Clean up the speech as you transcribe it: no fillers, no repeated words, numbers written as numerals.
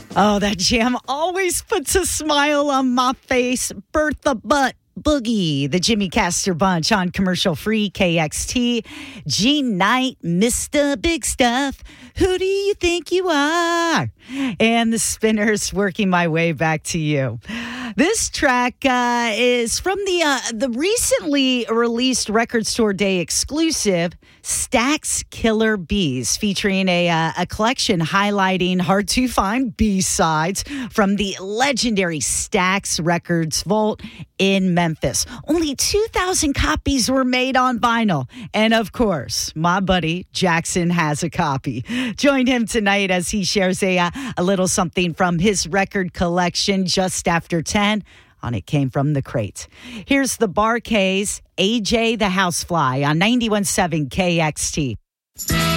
Oh, that jam always puts a smile on my face. Bertha Butt Boogie, the Jimmy Castor Bunch on commercial-free KXT. Gene Knight, Mr. Big Stuff. Who do you think you are? And the Spinners, working my way back to you. This track is from the recently released Record Store Day exclusive, Stax Killer Bees, featuring a collection highlighting hard-to-find B-sides from the legendary Stax Records vault in Memphis. Only 2,000 copies were made on vinyl. And, of course, my buddy Jackson has a copy. Join him tonight as he shares a little something from his record collection just after 10 on It Came From the Crate. Here's the Bar-Kays, AJ the Housefly on 91.7 KXT.